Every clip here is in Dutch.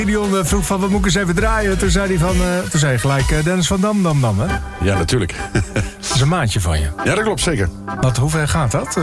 Gideon vroeg van, wat moet ik eens even draaien? Toen zei hij gelijk Dennis van Dam, hè? Ja, natuurlijk. Dat is een maatje van je. Ja, dat klopt, zeker. Hoe ver gaat dat?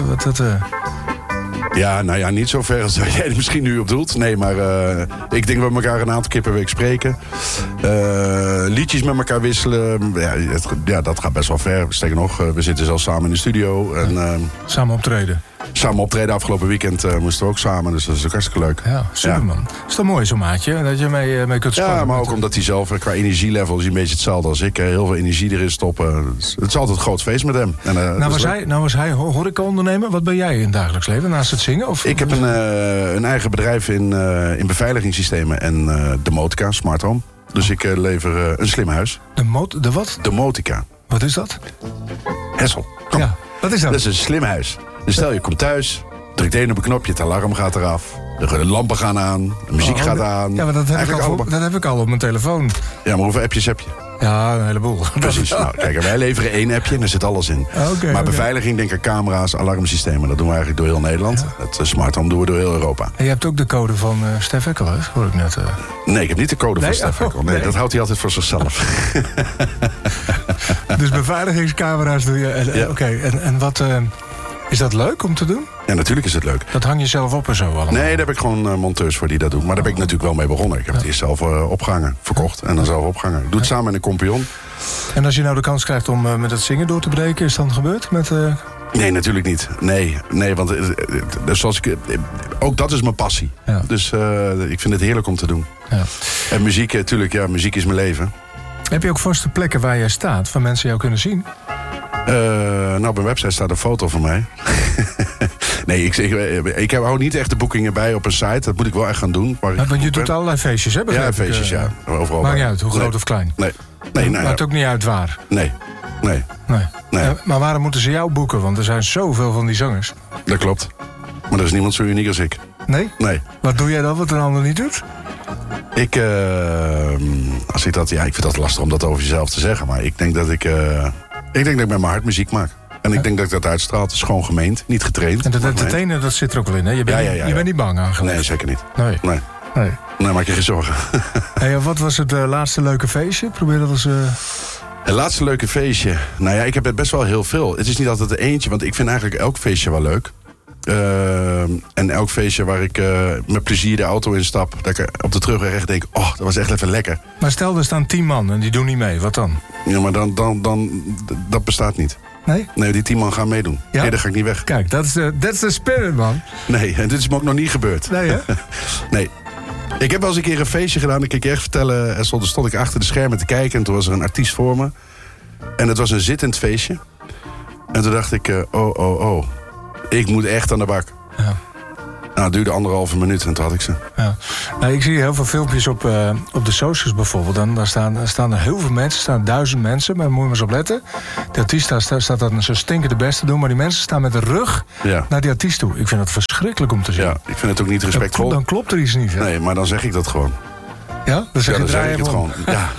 Ja, nou ja, niet zo ver als jij er misschien nu op doelt. Nee, maar ik denk dat we elkaar een aantal keer per week spreken. Liedjes met elkaar wisselen. Ja, dat gaat best wel ver. Sterker nog, we zitten zelfs samen in de studio. En, samen optreden. Samen optreden. Afgelopen weekend moesten we ook samen. Dus dat is ook hartstikke leuk. Ja, super man. Is dat mooi, zo'n maatje? Dat je mee kunt sparren? Ja, maar ook omdat hij zelf qua energielevel is een beetje hetzelfde als ik. Heel veel energie erin stoppen. Het is altijd een groot feest met hem. En, was hij horeca-ondernemer. Wat ben jij in het dagelijks leven naast het zingen? Of? Ik heb een eigen bedrijf in beveiligingssystemen en Domotica, Smart Home. Dus ik lever een slim huis. De wat? Domotica. Wat is dat? Hessel, kom. Ja, wat is dat? Dat is een slim huis. Dus stel je komt thuis, drukt één op een knopje, het alarm gaat eraf. De lampen gaan aan, de muziek gaat aan. Ja, maar dat heb ik al op mijn telefoon. Ja, maar hoeveel appjes heb je? Ja, een heleboel. Precies. Nou, kijk, wij leveren 1 appje en daar zit alles in. Maar beveiliging, denk ik, camera's, alarmsystemen. Dat doen we eigenlijk door heel Nederland. Ja. Het Smart Home doen we door heel Europa. En je hebt ook de code van Stef Ekkel, hè? Hoor ik net. Nee, ik heb niet de code van Stef Ekkel. Nee, dat houdt hij altijd voor zichzelf. Dus beveiligingscamera's doe je. Ja. Oké, en wat... Is dat leuk om te doen? Ja, natuurlijk is het leuk. Dat hang je zelf op en zo allemaal? Nee, daar heb ik gewoon monteurs voor die dat doen. Maar daar ben ik natuurlijk wel mee begonnen. Ik heb het eerst zelf opgehangen, verkocht en dan zelf opgehangen. Ik doe het samen met een compagnon. En als je nou de kans krijgt om met het zingen door te breken, is dat dan gebeurd? Nee, natuurlijk niet. Nee, want zoals ook dat is mijn passie. Ja. Dus ik vind het heerlijk om te doen. Ja. En muziek, natuurlijk, ja, muziek is mijn leven. Heb je ook vaste plekken waar jij staat, waar mensen jou kunnen zien? Op mijn website staat een foto van mij. Nee, ik hou niet echt de boekingen bij op een site. Dat moet ik wel echt gaan doen. Want je doet allerlei feestjes, hè? Ja, feestjes, ja. Overal. Maakt niet uit, hoe groot of klein? Nee. Maakt ook niet uit waar? Nee. Maar waarom moeten ze jou boeken? Want er zijn zoveel van die zangers. Dat klopt. Maar er is niemand zo uniek als ik. Nee? Nee. Wat doe jij dan wat een ander niet doet? Ik vind dat lastig om dat over jezelf te zeggen. Maar ik denk dat ik met mijn hart muziek maak. En ik denk dat ik dat uitstraalt. Het is gewoon gemeend, niet getraind. En dat ene, dat zit er ook wel in, hè? Je bent niet bang aangelegd. Nee, zeker niet. Nee, maak je geen zorgen. Hey, wat was het laatste leuke feestje? Probeer dat eens... Het laatste leuke feestje? Nou ja, ik heb het best wel heel veel. Het is niet altijd er eentje, want ik vind eigenlijk elk feestje wel leuk. En elk feestje waar ik met plezier de auto instap, dat ik op de terugweg echt denk, oh, dat was echt even lekker. Maar stel, er staan 10 man en die doen niet mee, wat dan? Ja, maar dan dat bestaat niet. Nee? Nee, die 10 man gaan meedoen. Ja? Nee, dan ga ik niet weg. Kijk, that's the spirit, man. Nee, en dit is me ook nog niet gebeurd. Nee, hè? Nee. Ik heb wel eens een keer een feestje gedaan, dat kan ik je echt vertellen. En stond ik achter de schermen te kijken en toen was er een artiest voor me. En het was een zittend feestje. En toen dacht ik, oh. Ik moet echt aan de bak. Ja. Nou, het duurde 1,5 minuut en toen had ik ze. Ja. Nou, ik zie heel veel filmpjes op de socials bijvoorbeeld. Dan staan er heel veel mensen, staan 1000 mensen. Maar moet je maar eens op letten. De artiest staat dan zo stinken de best te doen. Maar die mensen staan met de rug naar die artiest toe. Ik vind dat verschrikkelijk om te zien. Ja, ik vind het ook niet respectvol. Dan klopt er iets niet. Hè? Nee, maar dan zeg ik dat gewoon. Ja? Dan zeg ik het gewoon.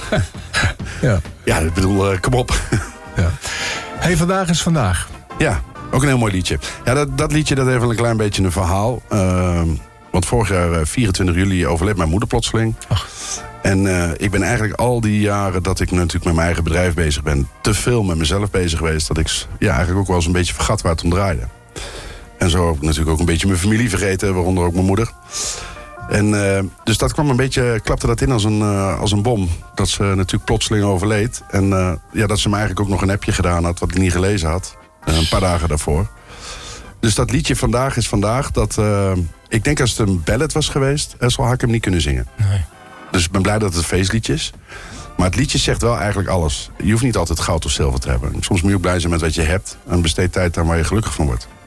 Ja, ik bedoel, kom op. Ja. Hey, vandaag is vandaag. Ja. Ook een heel mooi liedje. Ja, dat liedje dat heeft wel een klein beetje een verhaal. Want vorig jaar, 24 juli, overleed mijn moeder plotseling. Ach. En ik ben eigenlijk al die jaren dat ik natuurlijk met mijn eigen bedrijf bezig ben, te veel met mezelf bezig geweest, dat ik eigenlijk ook wel eens een beetje vergat waar het om draaide. En zo heb ik natuurlijk ook een beetje mijn familie vergeten, waaronder ook mijn moeder. En dus dat kwam een beetje, klapte dat in als een bom. Dat ze natuurlijk plotseling overleed. En dat ze me eigenlijk ook nog een appje gedaan had, wat ik niet gelezen had. Een paar dagen daarvoor. Dus dat liedje Vandaag is Vandaag, ik denk als het een ballad was geweest, zo had ik hem niet kunnen zingen. Nee. Dus ik ben blij dat het een feestliedje is. Maar het liedje zegt wel eigenlijk alles. Je hoeft niet altijd goud of zilver te hebben. Soms moet je ook blij zijn met wat je hebt en besteed tijd aan waar je gelukkig van wordt.